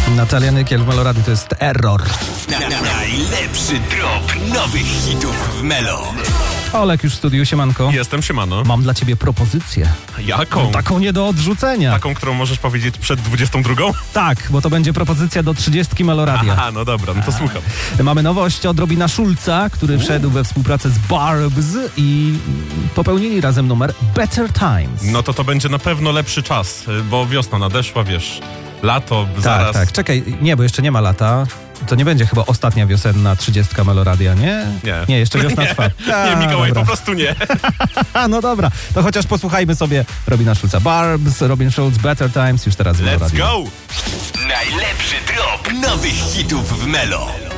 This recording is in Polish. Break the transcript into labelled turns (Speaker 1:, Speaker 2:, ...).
Speaker 1: Natalia Nykiel w Meloradio, to jest Error.
Speaker 2: Najlepszy drop nowych hitów w Melo.
Speaker 1: Olek już w studiu, siemanko.
Speaker 3: Jestem, siemano.
Speaker 1: Mam dla ciebie propozycję.
Speaker 3: Jaką?
Speaker 1: Taką nie do odrzucenia.
Speaker 3: Taką, którą możesz powiedzieć przed 22?
Speaker 1: Tak, bo to będzie propozycja do 30 Meloradia.
Speaker 3: Aha, no dobra, no to słucham.
Speaker 1: Mamy nowość od Robina Schulza, który wszedł we współpracę z Barbz i popełnili razem numer Better Times.
Speaker 3: No to będzie na pewno lepszy czas, bo wiosna nadeszła, wiesz, lato, zaraz.
Speaker 1: Tak, czekaj, nie, bo jeszcze nie ma lata. To nie będzie chyba ostatnia wiosenna 30 Meloradia, nie? Nie, jeszcze wiosna trwa.
Speaker 3: Nie, Mikołaj,
Speaker 1: dobra.
Speaker 3: po prostu nie.
Speaker 1: No dobra, to chociaż posłuchajmy sobie Robina Schulza. Barbz, Robin Schulz, Better Times, już teraz w
Speaker 3: Let's
Speaker 1: Meloradio.
Speaker 3: go!
Speaker 2: Najlepszy drop nowych hitów w Melo.